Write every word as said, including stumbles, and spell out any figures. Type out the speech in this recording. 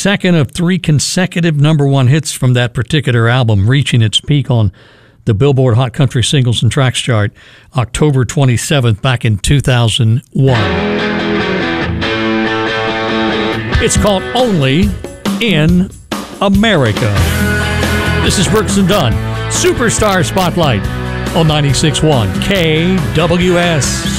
second of three consecutive number one hits from that particular album, reaching its peak on the Billboard Hot Country Singles and Tracks chart October twenty-seventh back in two thousand one. It's called Only in America. This is Brooks and Dunn, Superstar Spotlight on ninety-six point one K W S.